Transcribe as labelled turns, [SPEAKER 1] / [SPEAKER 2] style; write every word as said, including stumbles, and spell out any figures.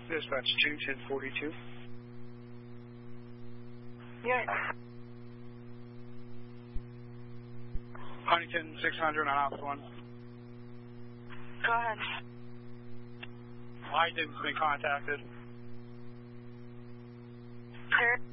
[SPEAKER 1] Dispatch two, ten forty-two.
[SPEAKER 2] Yeah.
[SPEAKER 1] Huntington six hundred on Office one.
[SPEAKER 2] Go ahead.
[SPEAKER 1] Huntington's been contacted.
[SPEAKER 2] Clear.